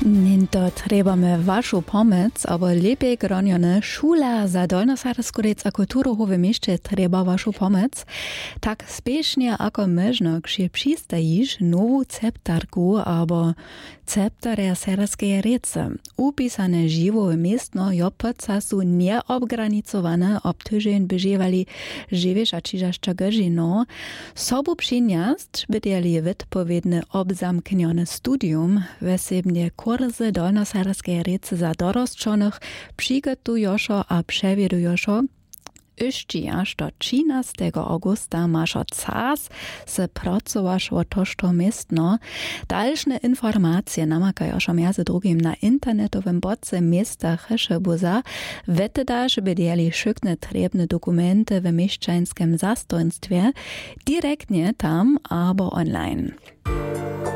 To trebamy vašu pomoc, aber lepiej gronjone šula za Dolnosarskuric a kulturowe mieście treba vašu pomoc. Tak spiesznie ako možno, ksie přistajíš novú ceptarku abo ceptare serskeje rece. Upisane živowe miestno jopca sú neobgranicowane, ob tydzień bežívali živiš a čižašča gržino. Sobu přinjazd bydjeli vytpowiedne obzamknione studium, vesebne kurzy Dolnosarskej rece za dorosčonych přigotujošo a přewiedujošo. Ještě až do 13. augusta masz czas, se pracowasz o tożto miestno. Dalsze informacje namakajošo między drugim na internetowym bodce miesta Chyszebuza. Wtedy, żeby dieli szykne trebne dokumenty w mieszczańskim zastojstwie, direktnie tam albo online.